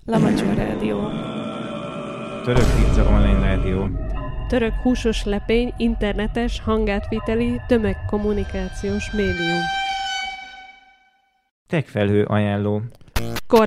Lamacsa Rádió. Török Pizza Online Rádió. Török húsos lepény internetes hangátviteli tömegkommunikációs médium. Techfelhő ajánló.